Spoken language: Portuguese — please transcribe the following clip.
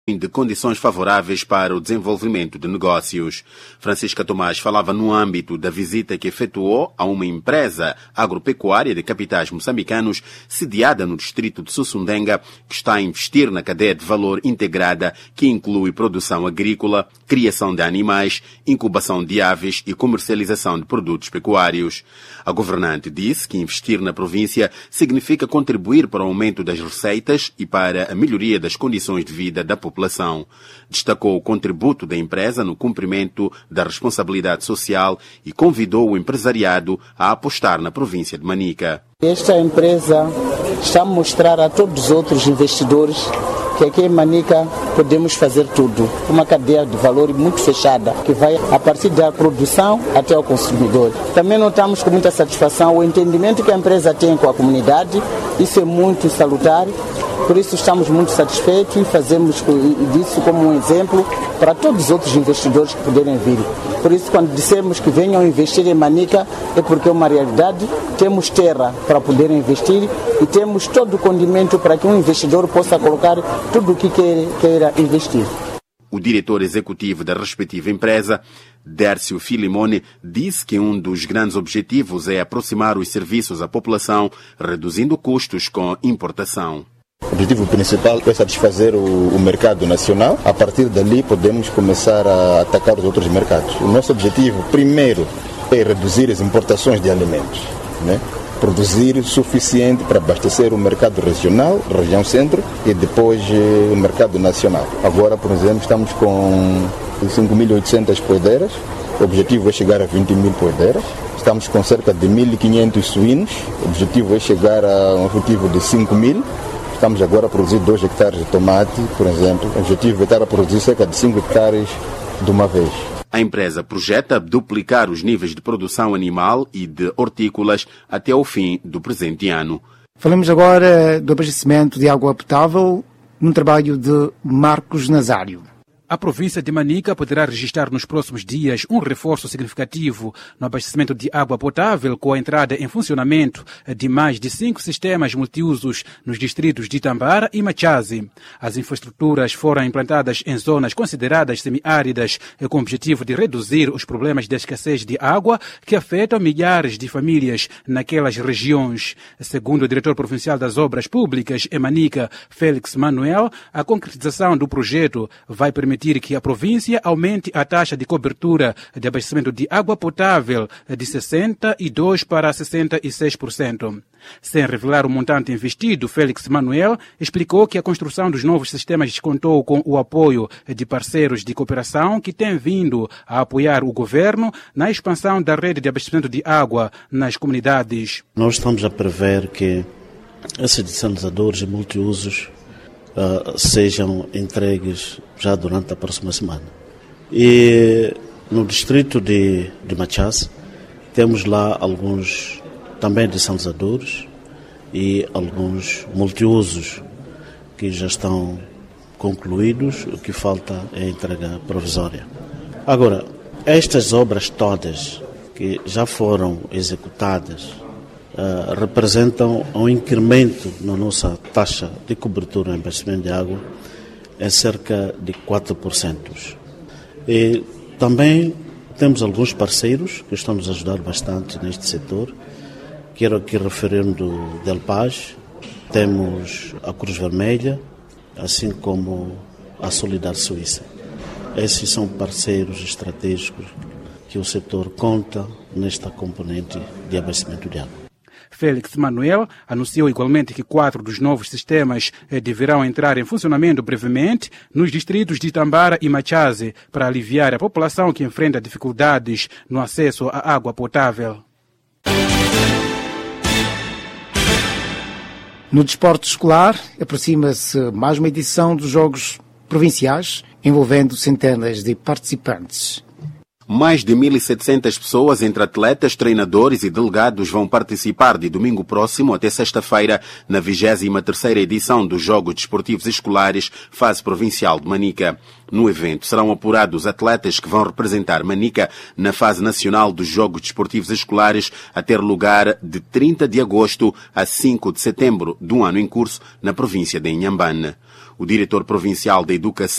de condições favoráveis para o desenvolvimento de negócios. Francisca Tomás falava no âmbito da visita que efetuou a uma empresa agropecuária de capitais moçambicanos sediada no distrito de Sussundenga, que está a investir na cadeia de valor integrada, que inclui produção agrícola, criação de animais, incubação de aves e comercialização de produtos pecuários. A governante disse que investir na província significa contribuir para o aumento das receitas e para a melhoria das condições de vida da população. Destacou o contributo da empresa no cumprimento da responsabilidade social e convidou o empresariado a apostar na província de Manica. Esta empresa está a mostrar a todos os outros investidores que aqui em Manica podemos fazer tudo. Uma cadeia de valor muito fechada, que vai a partir da produção até o consumidor. Também notamos com muita satisfação o entendimento que a empresa tem com a comunidade. Isso é muito salutar. Por isso estamos muito satisfeitos e fazemos disso como um exemplo para todos os outros investidores que puderem vir. Por isso, quando dissemos que venham investir em Manica, é porque é uma realidade. Temos terra para poder investir e temos todo o condimento para que um investidor possa colocar tudo o que queira investir. O diretor executivo da respectiva empresa, Dércio Filimone, disse que um dos grandes objetivos é aproximar os serviços à população, reduzindo custos com importação. O objetivo principal é satisfazer o mercado nacional. A partir dali podemos começar a atacar os outros mercados. O nosso objetivo primeiro é reduzir as importações de alimentos, produzir o suficiente para abastecer o mercado regional, região centro, e depois o mercado nacional. Agora, por exemplo, estamos com 5.800 poedeiras. O objetivo é chegar a 20.000 poedeiras. Estamos com cerca de 1.500 suínos. O objetivo é chegar a um efetivo de 5.000. Estamos agora a produzir 2 hectares de tomate, por exemplo. O objetivo é estar a produzir cerca de 5 hectares de uma vez. A empresa projeta duplicar os níveis de produção animal e de hortícolas até ao fim do presente ano. Falamos agora do abastecimento de água potável num trabalho de Marcos Nazário. A província de Manica poderá registrar nos próximos dias um reforço significativo no abastecimento de água potável com a entrada em funcionamento de mais de 5 sistemas multiusos nos distritos de Itambara e Machaze. As infraestruturas foram implantadas em zonas consideradas semiáridas com o objetivo de reduzir os problemas de escassez de água que afetam milhares de famílias naquelas regiões. Segundo o diretor provincial das obras públicas em Manica, Félix Manuel, a concretização do projeto vai permitir que a província aumente a taxa de cobertura de abastecimento de água potável de 62% para 66%. Sem revelar o montante investido, Félix Manuel explicou que a construção dos novos sistemas contou com o apoio de parceiros de cooperação que têm vindo a apoiar o governo na expansão da rede de abastecimento de água nas comunidades. Nós estamos a prever que esses desalinizadores e multiusos sejam entregues já durante a próxima semana. E no distrito de Machaze temos lá alguns também desalinizadores e alguns multiusos que já estão concluídos, o que falta é a entrega provisória. Agora, estas obras todas que já foram executadas representam um incremento na nossa taxa de cobertura em abastecimento de água em cerca de 4%. E também temos alguns parceiros que estão nos a ajudar bastante neste setor. Quero aqui referir-me do Delpaz, temos a Cruz Vermelha, assim como a Solidar Suíça. Esses são parceiros estratégicos que o setor conta nesta componente de abastecimento de água. Félix Manuel anunciou igualmente que 4 dos novos sistemas deverão entrar em funcionamento brevemente nos distritos de Itambara e Machaze para aliviar a população que enfrenta dificuldades no acesso à água potável. No desporto escolar, aproxima-se mais uma edição dos Jogos Provinciais, envolvendo centenas de participantes. Mais de 1.700 pessoas, entre atletas, treinadores e delegados, vão participar de domingo próximo até sexta-feira na 23ª edição dos Jogos Desportivos Escolares, fase provincial de Manica. No evento serão apurados atletas que vão representar Manica na fase nacional dos Jogos Desportivos Escolares a ter lugar de 30 de agosto a 5 de setembro do ano em curso na província de Inhambane. O diretor provincial da Educação